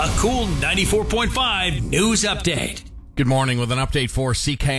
A cool 94.5 news update. Good morning with an update for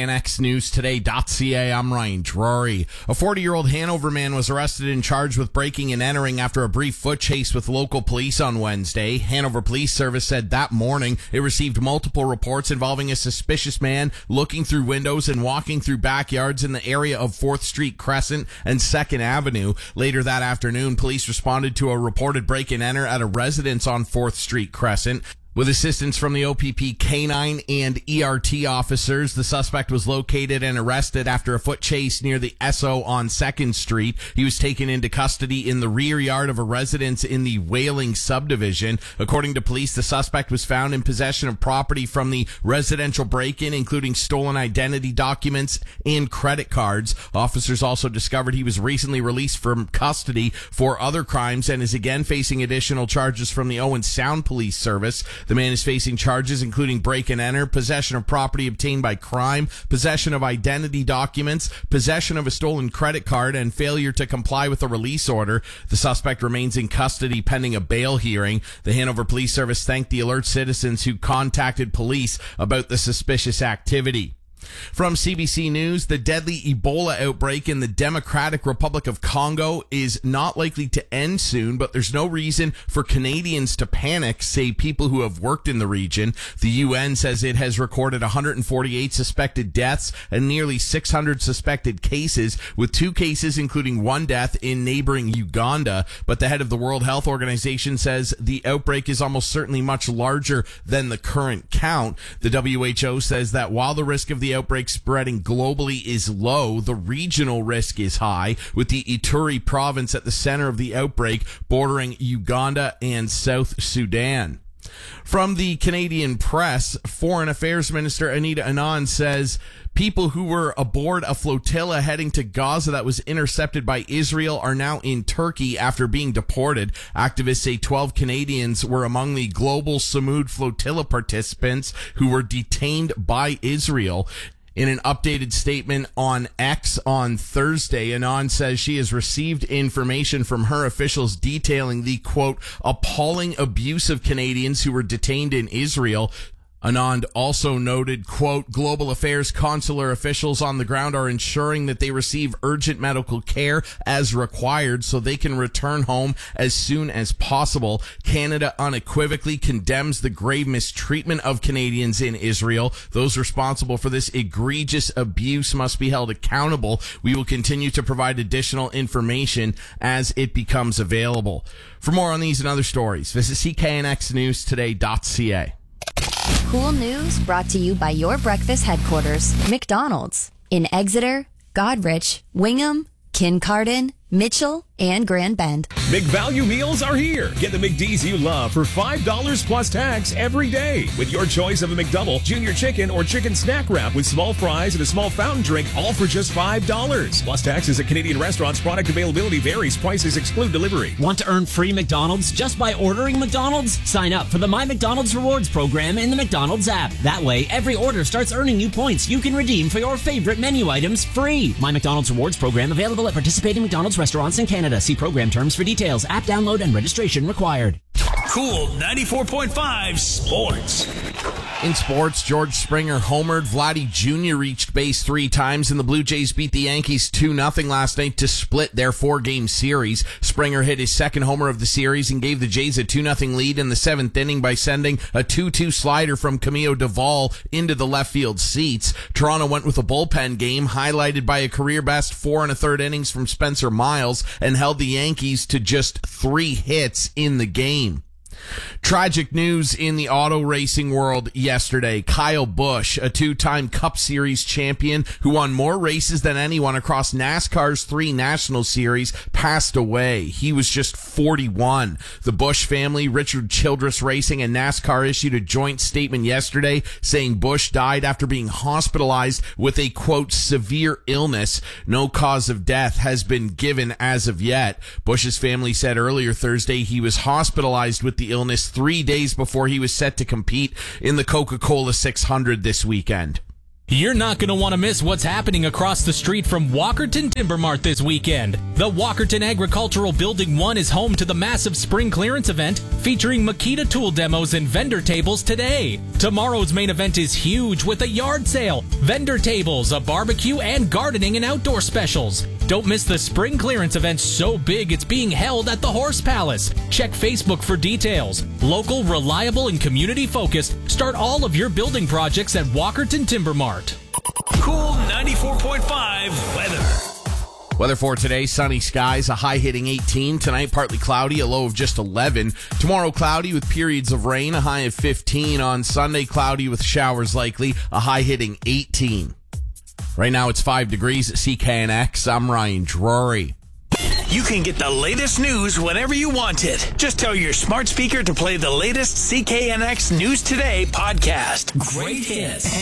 CKNXNewsToday.ca. I'm Ryan Drury. A 40-year-old Hanover man was arrested and charged with breaking and entering after a brief foot chase with local police on Wednesday. Hanover Police Service said that morning it received multiple reports involving a suspicious man looking through windows and walking through backyards in the area of 4th Street Crescent and 2nd Avenue. Later that afternoon, police responded to a reported break and enter at a residence on 4th Street Crescent. With assistance from the OPP K-9 and ERT officers, the suspect was located and arrested after a foot chase near the Esso on 2nd Street. He was taken into custody in the rear yard of a residence in the Whaling subdivision. According to police, the suspect was found in possession of property from the residential break-in, including stolen identity documents and credit cards. Officers also discovered he was recently released from custody for other crimes and is again facing additional charges from the Owen Sound Police Service. The man is facing charges including break and enter, possession of property obtained by crime, possession of identity documents, possession of a stolen credit card, and failure to comply with a release order. The suspect remains in custody pending a bail hearing. The Hanover Police Service thanked the alert citizens who contacted police about the suspicious activity. From CBC News, the deadly Ebola outbreak in the Democratic Republic of Congo is not likely to end soon, but there's no reason for Canadians to panic, say people who have worked in the region. The UN says it has recorded 148 suspected deaths and nearly 600 suspected cases, with 2 cases including 1 death in neighboring Uganda. But the head of the World Health Organization says the outbreak is almost certainly much larger than the current count. The WHO says that while the risk of the outbreak spreading globally is low, the regional risk is high, with the Ituri province at the center of the outbreak, bordering Uganda and South Sudan. From the Canadian press, Foreign Affairs Minister Anita Anand says people who were aboard a flotilla heading to Gaza that was intercepted by Israel are now in Turkey after being deported. Activists say 12 Canadians were among the global Samud flotilla participants who were detained by Israel. In an updated statement on X on Thursday, Anand says she has received information from her officials detailing the, quote, appalling abuse of Canadians who were detained in Israel. Anand also noted, quote, global affairs consular officials on the ground are ensuring that they receive urgent medical care as required so they can return home as soon as possible. Canada unequivocally condemns the grave mistreatment of Canadians in Israel. Those responsible for this egregious abuse must be held accountable. We will continue to provide additional information as it becomes available. For more on these and other stories, visit CKNXNewsToday.ca. Cool news brought to you by your breakfast headquarters, McDonald's, in Exeter, Godrich, Wingham, Kincardine, Mitchell, and Grand Bend. Big value meals are here. Get the McD's you love for $5 plus tax every day with your choice of a McDouble, junior chicken, or chicken snack wrap with small fries and a small fountain drink, all for just $5. Plus taxes at Canadian restaurants. Product availability varies. Prices exclude delivery. Want to earn free McDonald's just by ordering McDonald's? Sign up for the My McDonald's Rewards program in the McDonald's app. That way, every order starts earning you points you can redeem for your favorite menu items free. My McDonald's Rewards program available at participating McDonald's restaurants in Canada. See program terms for details. App download and registration required. Cool 94.5 Sports. In sports, George Springer homered. Vladdy Jr. reached base 3 times, and the Blue Jays beat the Yankees 2-0 last night to split their 4-game series. Springer hit his second homer of the series and gave the Jays a 2-0 lead in the 7th inning by sending a 2-2 slider from Camilo Duvall into the left field seats. Toronto went with a bullpen game highlighted by a career-best 4 1/3 innings from Spencer Miles and held the Yankees to just 3 hits in the game. Tragic news in the auto racing world yesterday. Kyle Busch, a 2-time Cup Series champion who won more races than anyone across NASCAR's 3 National Series, passed away. He was just 41. The Busch family, Richard Childress Racing, and NASCAR issued a joint statement yesterday saying Busch died after being hospitalized with a, quote, severe illness. No cause of death has been given as of yet. Busch's family said earlier Thursday he was hospitalized with the illness 3 days before he was set to compete in the Coca-Cola 600 this weekend. You're not going to want to miss what's happening across the street from Walkerton Timber Mart this weekend. The Walkerton Agricultural Building 1 is home to the massive spring clearance event featuring Makita tool demos and vendor tables today. Tomorrow's main event is huge with a yard sale, vendor tables, a barbecue, and gardening and outdoor specials. Don't miss the spring clearance event so big it's being held at the Horse Palace. Check Facebook for details. Local, reliable, and community focused. Start all of your building projects at Walkerton Timber Mart. Cool 94.5 weather. Weather for today, sunny skies, a high hitting 18. Tonight, partly cloudy, a low of just 11. Tomorrow, cloudy with periods of rain, a high of 15. On Sunday, cloudy with showers likely, a high hitting 18. Right now, it's 5 degrees at CKNX. I'm Ryan Drury. You can get the latest news whenever you want it. Just tell your smart speaker to play the latest CKNX News Today podcast. Great hits.